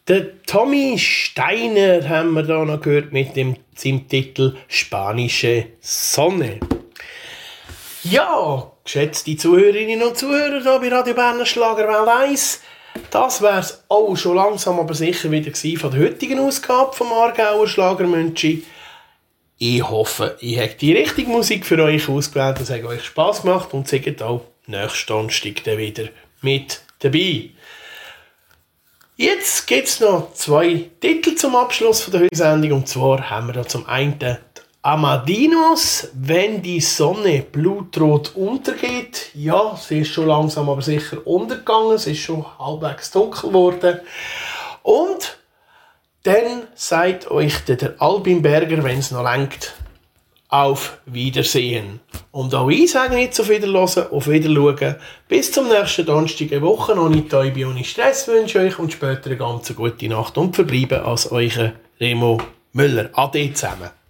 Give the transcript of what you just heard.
Der Tommy Steiner haben wir da noch gehört mit seinem Titel «Spanische Sonne». Ja, geschätzte Zuhörerinnen und Zuhörer hier bei Radio Berner Schlagerwelt 1, das wäre es auch schon langsam aber sicher wieder von der heutigen Ausgabe vom Aargauer Schlagermünchi. Ich hoffe, ich habe die richtige Musik für euch ausgewählt, dass es euch Spass macht und seid auch nächsten Donnerstag dann wieder mit dabei. Jetzt gibt es noch 2 Titel zum Abschluss von der heutigen Sendung. Und zwar haben wir da zum einen Amadinos, «Wenn die Sonne blutrot untergeht». Ja, sie ist schon langsam aber sicher untergegangen. Es ist schon halbwegs dunkel geworden. Und dann sagt euch der Albin Berger, wenn es noch reicht, auf Wiedersehen. Und auch ich sage nicht auf Wiederhören, auf Wiederschauen. Bis zum nächsten Donnerstag, eine Woche noch nicht Täubi ohne Stress wünsche euch und später eine ganz gute Nacht und verbleibe als euer Remo Müller. Ade zusammen.